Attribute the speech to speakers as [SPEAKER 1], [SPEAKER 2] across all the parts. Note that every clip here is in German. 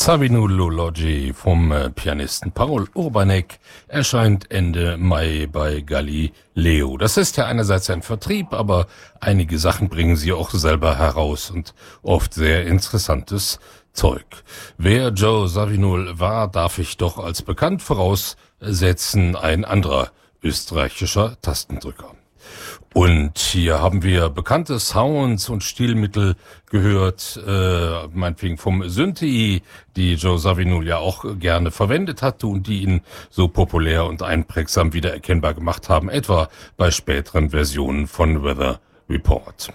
[SPEAKER 1] Zawinul-Logi vom Pianisten Paul Urbanek erscheint Ende Mai bei Galileo. Das ist ja einerseits ein Vertrieb, aber einige Sachen bringen sie auch selber heraus und oft sehr interessantes Zeug. Wer Joe Zawinul war, darf ich doch als bekannt voraussetzen, ein anderer österreichischer Tastendrücker. Und hier haben wir bekannte Sounds und Stilmittel gehört, meinetwegen vom Synthi, die Joe Zawinul ja auch gerne verwendet hatte und die ihn so populär und einprägsam wiedererkennbar gemacht haben, etwa bei späteren Versionen von Weather Report.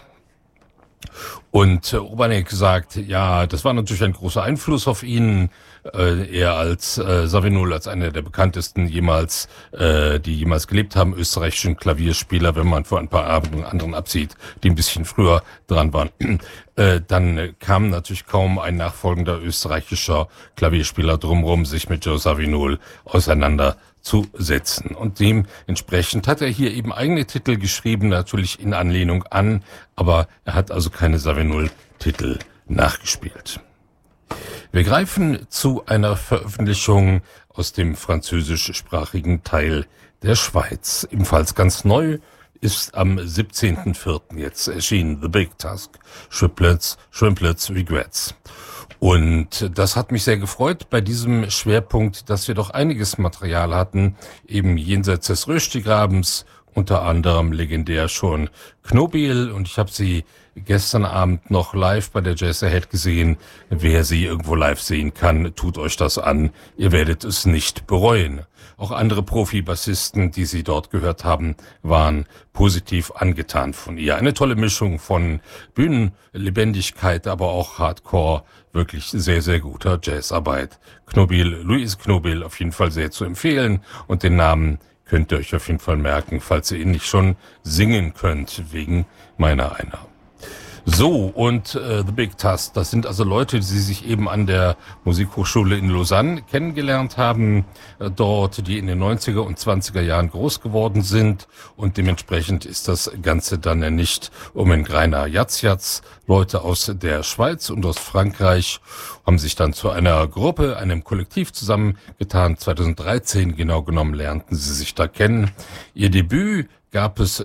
[SPEAKER 1] Und Urbanek sagt, ja, das war natürlich ein großer Einfluss auf ihn. Er als Zawinul, als einer der bekanntesten die jemals gelebt haben, österreichischen Klavierspieler, wenn man vor ein paar anderen absieht, die ein bisschen früher dran waren. Dann kam natürlich kaum ein nachfolgender österreichischer Klavierspieler drumherum, sich mit Joe Zawinul auseinanderzusetzen. Und dementsprechend hat er hier eben eigene Titel geschrieben, natürlich in Anlehnung an, aber er hat also keine Zawinul-Titel nachgespielt. Wir greifen zu einer Veröffentlichung aus dem französischsprachigen Teil der Schweiz. Ebenfalls ganz neu ist am 17.04. jetzt erschienen The Big Task, Shrimplets Regrets. Und das hat mich sehr gefreut bei diesem Schwerpunkt, dass wir doch einiges Material hatten, eben jenseits des Röstigrabens, unter anderem legendär schon Knobil, und ich habe sie gestern Abend noch live bei der Jazz Ahead gesehen. Wer sie irgendwo live sehen kann, tut euch das an. Ihr werdet es nicht bereuen. Auch andere Profi-Bassisten, die sie dort gehört haben, waren positiv angetan von ihr. Eine tolle Mischung von Bühnenlebendigkeit, aber auch Hardcore, wirklich sehr, sehr guter Jazzarbeit. Knobil, Louise Knobil, auf jeden Fall sehr zu empfehlen, und den Namen könnt ihr euch auf jeden Fall merken, falls ihr ihn nicht schon singen könnt, wegen meiner einer. So, und The Big Task, das sind also Leute, die sich eben an der Musikhochschule in Lausanne kennengelernt haben, dort, die in den 90er und 20er Jahren groß geworden sind, und dementsprechend ist das Ganze dann nicht um ein Greiner Jatz. Leute aus der Schweiz und aus Frankreich haben sich dann zu einer Gruppe, einem Kollektiv zusammengetan. 2013 genau genommen lernten sie sich da kennen. Ihr Debüt gab es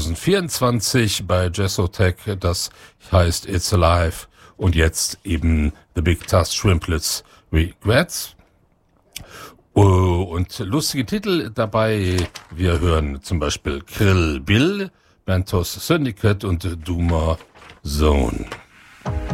[SPEAKER 1] 2024 bei Jazzotech, das heißt It's Alive, und jetzt eben The Big Task, Shrimplets Regrets. Und lustige Titel dabei, wir hören zum Beispiel Krill Bill, Mentos Syndicate und Duma Zone.